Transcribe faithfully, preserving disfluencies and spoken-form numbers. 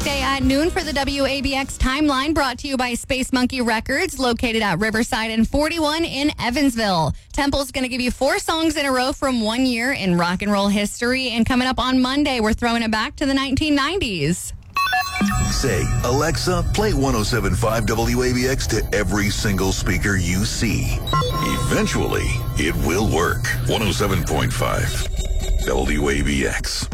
weekday at noon for the W A B X Timeline, brought to you by Space Monkey Records, located at Riverside and forty-one in Evansville. Temple's going to give you four songs in a row from one year in rock and roll history. And coming up on Monday, we're throwing it back to the nineteen nineties. Say, Alexa, play one oh seven point five W A B X to every single speaker you see. Eventually, it will work. one oh seven point five W A B X.